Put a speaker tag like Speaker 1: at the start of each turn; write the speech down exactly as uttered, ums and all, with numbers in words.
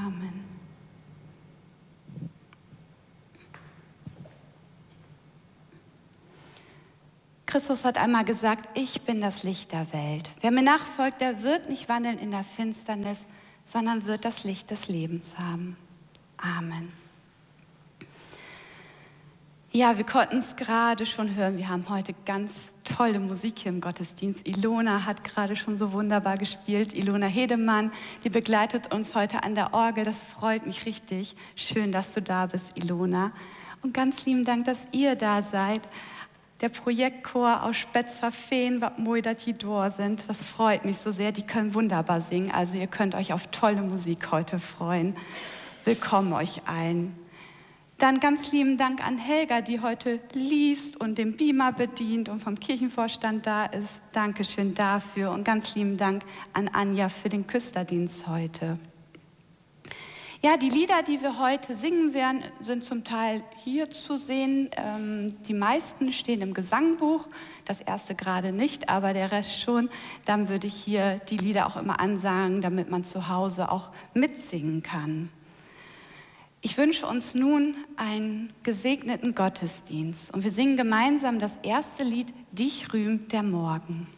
Speaker 1: Amen. Christus hat einmal gesagt, ich bin das Licht der Welt. Wer mir nachfolgt, der wird nicht wandeln in der Finsternis, sondern wird das Licht des Lebens haben. Amen. Ja, wir konnten es gerade schon hören. Wir haben heute ganz tolle Musik hier im Gottesdienst. Ilona hat gerade schon so wunderbar gespielt. Ilona Hedemann, die begleitet uns heute an der Orgel. Das freut mich richtig. Schön, dass du da bist, Ilona. Und ganz lieben Dank, dass ihr da seid. Der Projektchor aus Spetzerfehn, was Moidatidor sind. Das freut mich so sehr. Die können wunderbar singen. Also ihr könnt euch auf tolle Musik heute freuen. Willkommen euch allen. Dann ganz lieben Dank an Helga, die heute liest und den Beamer bedient und vom Kirchenvorstand da ist. Dankeschön dafür. Und ganz lieben Dank an Anja für den Küsterdienst heute. Ja, die Lieder, die wir heute singen werden, sind zum Teil hier zu sehen. Ähm, die meisten stehen im Gesangbuch, das erste gerade nicht, aber der Rest schon. Dann würde ich hier die Lieder auch immer ansagen, damit man zu Hause auch mitsingen kann. Ich wünsche uns nun einen gesegneten Gottesdienst und wir singen gemeinsam das erste Lied, Dich rühmt der Morgen.